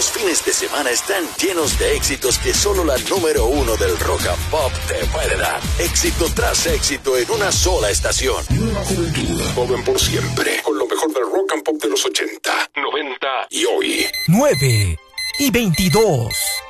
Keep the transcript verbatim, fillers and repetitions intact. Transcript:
Los fines de semana están llenos de éxitos que solo la número uno del rock and pop te puede dar. Éxito tras éxito en una sola estación. Nueva juventud, joven por siempre, con lo mejor del rock and pop de los ochenta, noventa y hoy. nueve y veintidós.